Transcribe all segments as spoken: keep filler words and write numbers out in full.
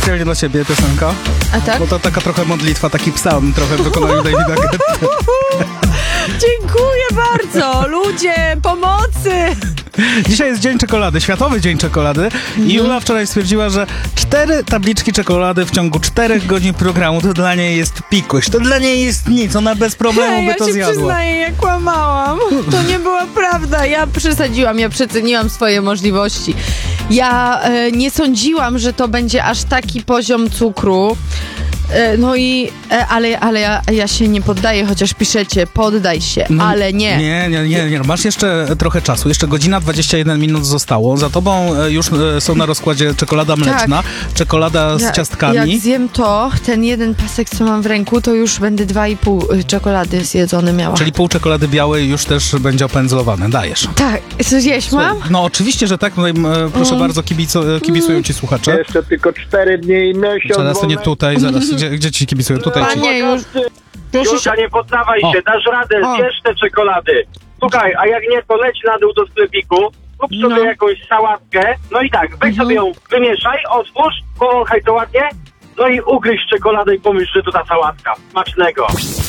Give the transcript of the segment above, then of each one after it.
specjalnie dla ciebie piosenka. A tak? Bo to taka trochę modlitwa, taki psalm trochę w wykonaniu Davida Guetty. Dziękuję bardzo! Ludzie, pomocy! Dzisiaj jest Dzień Czekolady, Światowy Dzień Czekolady i Jula wczoraj stwierdziła, że cztery tabliczki czekolady w ciągu czterech godzin programu to dla niej jest pikuś, to dla niej jest nic, ona bez problemu Hej, by to ja się zjadła. przyznaję, ja kłamałam. To nie była prawda. Ja przesadziłam, ja przeceniłam swoje możliwości. Ja e, nie sądziłam, że to będzie aż taki poziom cukru. E, no i, e, ale, ale ja, ja się nie poddaję, chociaż piszecie, poddaj się, No, ale nie. Nie, nie, nie, nie. Masz jeszcze trochę czasu. Jeszcze godzina dwadzieścia jeden minut zostało. Za tobą e, już e, są na rozkładzie czekolada mleczna, czekolada z Ja- ciastkami. Jak zjem to, ten jeden pasek, co mam w ręku, to już będę dwa i pół y, czekolady zjedzone miała. Czyli pół czekolady białej już też będzie opędzlowane. Dajesz. Tak, co zjeść mam? No oczywiście, że tak. Tutaj, e, proszę Mm. bardzo, kibico, e, kibicują ci słuchacze. Jeszcze tylko cztery dni i miesiąc. Zaraz to nie wolnego. tutaj, zaraz. Gdzie, gdzie ci kibicują? Tutaj ci. Panie, już... Proszę się... Julka, nie poddawaj O. się, dasz radę, O. zjesz te czekolady. Słuchaj, a jak nie, to leć na dół do sklepiku, kup sobie No. jakąś sałatkę, no i tak, weź sobie ją, wymieszaj, otwórz, powąchaj to ładnie, no i ugryź czekoladę i pomyśl, że to ta sałatka. Smacznego.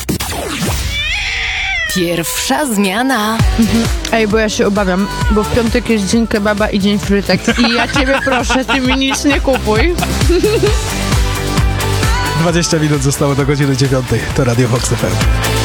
Pierwsza zmiana. Ej, bo ja się obawiam, bo w piątek jest dzień kebaba i dzień frytek i ja ciebie proszę, ty mi nic nie kupuj. dwadzieścia minut zostało do godziny dziewiątej. To Radio Vox F M.